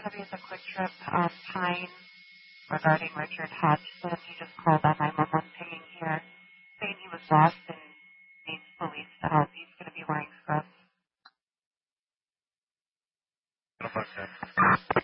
Chevy is a quick trip on Pine regarding Richard Hodgson. He just called on 911 pinging here, saying he was lost and needs police to help. He's going to be wearing scrubs.